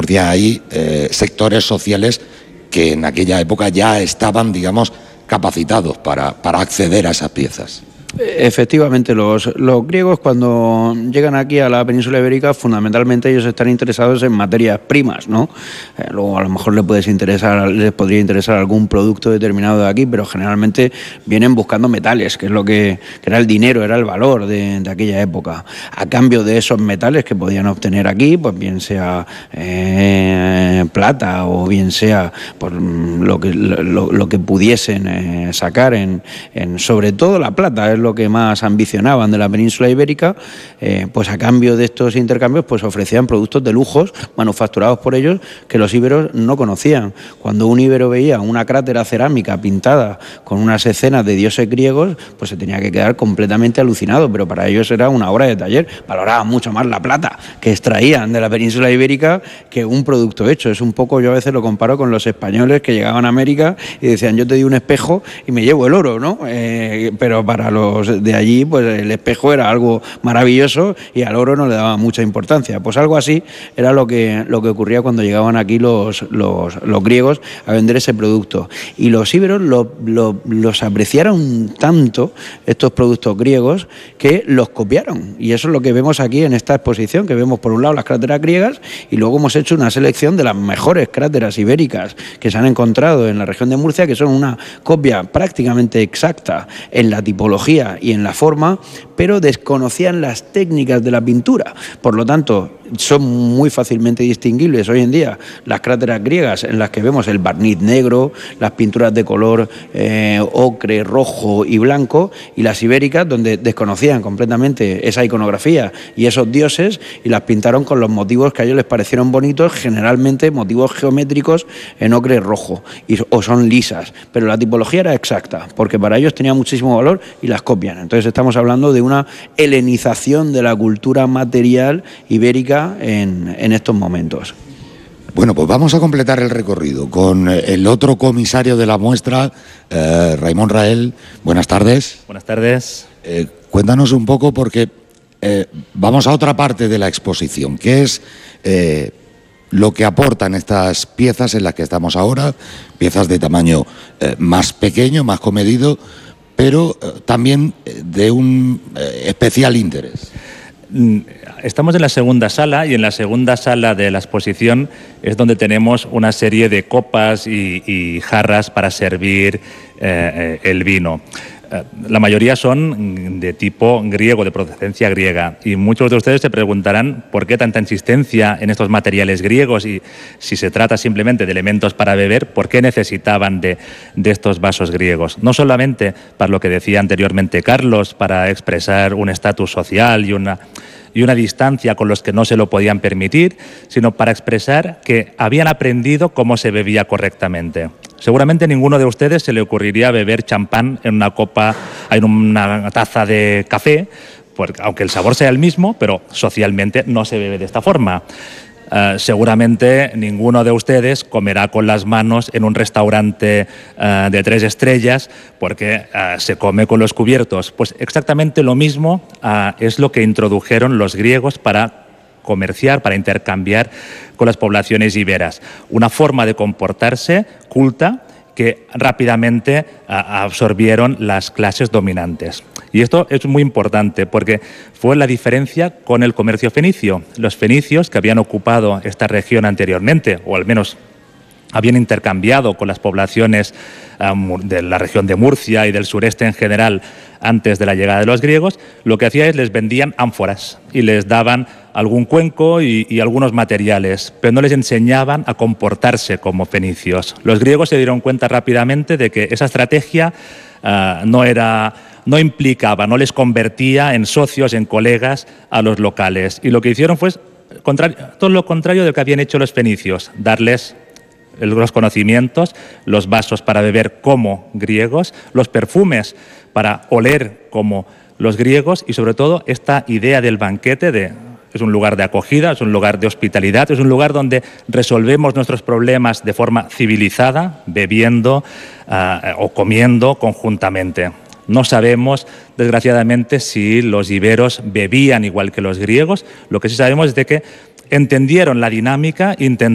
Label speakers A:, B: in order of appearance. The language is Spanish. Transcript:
A: Murcia hay sectores sociales que en aquella época ya estaban, digamos, capacitados para acceder a esas piezas.
B: Efectivamente, los griegos cuando llegan aquí a la península ibérica, fundamentalmente ellos están interesados en materias primas, ¿no? Luego a lo mejor les podría interesar algún producto determinado de aquí, pero generalmente vienen buscando metales, que es lo que era el dinero, era el valor de aquella época. A cambio de esos metales que podían obtener aquí, pues bien sea plata o bien sea por lo que pudiesen sacar en sobre todo la plata, es lo que más ambicionaban de la península ibérica, pues a cambio de estos intercambios pues ofrecían productos de lujos manufacturados por ellos que los íberos no conocían. Cuando un íbero veía una crátera cerámica pintada con unas escenas de dioses griegos, pues se tenía que quedar completamente alucinado, pero para ellos era una obra de taller. Valoraban mucho más la plata que extraían de la península ibérica que un producto hecho. Es un poco, yo a veces lo comparo con los españoles que llegaban a América y decían, yo te doy un espejo y me llevo el oro, ¿no? Pero para los de allí, pues el espejo era algo maravilloso y al oro no le daba mucha importancia. Pues algo así era lo que ocurría cuando llegaban aquí los griegos a vender ese producto. Y los íberos los apreciaron tanto, estos productos griegos, que los copiaron. Y eso es lo que vemos aquí en esta exposición, que vemos por un lado las cráteras griegas y luego hemos hecho una selección de las mejores cráteras ibéricas que se han encontrado en la región de Murcia, que son una copia prácticamente exacta en la tipología y en la forma, pero desconocían las técnicas de la pintura. Por lo tanto, son muy fácilmente distinguibles hoy en día las cráteras griegas en las que vemos el barniz negro, las pinturas de color ocre, rojo y blanco, y las ibéricas donde desconocían completamente esa iconografía y esos dioses y las pintaron con los motivos que a ellos les parecieron bonitos, generalmente motivos geométricos en ocre rojo o son lisas, pero la tipología era exacta porque para ellos tenía muchísimo valor y las copian. Entonces estamos hablando de una helenización de la cultura material ibérica en estos momentos.
A: Bueno, pues vamos a completar el recorrido con el otro comisario de la muestra, Raimon Rael. Buenas tardes.
C: Buenas tardes.
A: Cuéntanos un poco porque vamos a otra parte de la exposición, que es lo que aportan estas piezas en las que estamos ahora, piezas de tamaño más pequeño, más comedido, pero también de un especial interés.
C: Estamos en la segunda sala y en la segunda sala de la exposición es donde tenemos una serie de copas y jarras para servir el vino. La mayoría son de tipo griego, de procedencia griega, y muchos de ustedes se preguntarán por qué tanta insistencia en estos materiales griegos y si se trata simplemente de elementos para beber, ¿por qué necesitaban de estos vasos griegos? No solamente para lo que decía anteriormente Carlos, para expresar un estatus social y una distancia con los que no se lo podían permitir, sino para expresar que habían aprendido cómo se bebía correctamente. Seguramente a ninguno de ustedes se le ocurriría beber champán en una copa, en una taza de café, porque, aunque el sabor sea el mismo, pero socialmente no se bebe de esta forma. Seguramente ninguno de ustedes comerá con las manos en un restaurante de 3 estrellas porque se come con los cubiertos. Pues exactamente lo mismo es lo que introdujeron los griegos para comerciar, para intercambiar con las poblaciones iberas. Una forma de comportarse culta que rápidamente absorbieron las clases dominantes. Y esto es muy importante porque fue la diferencia con el comercio fenicio. Los fenicios, que habían ocupado esta región anteriormente, o al menos habían intercambiado con las poblaciones de la región de Murcia y del sureste en general antes de la llegada de los griegos, lo que hacían es les vendían ánforas y les daban algún cuenco y algunos materiales, pero no les enseñaban a comportarse como fenicios. Los griegos se dieron cuenta rápidamente de que esa estrategia no implicaba, no les convertía en socios, en colegas a los locales. Y lo que hicieron fue todo lo contrario de lo que habían hecho los fenicios, darles los conocimientos, los vasos para beber como griegos, los perfumes para oler como los griegos y sobre todo esta idea del banquete es un lugar de acogida, es un lugar de hospitalidad, es un lugar donde resolvemos nuestros problemas de forma civilizada, bebiendo o comiendo conjuntamente. No sabemos, desgraciadamente, si los iberos bebían igual que los griegos. Lo que sí sabemos es de que entendieron la dinámica, intentaron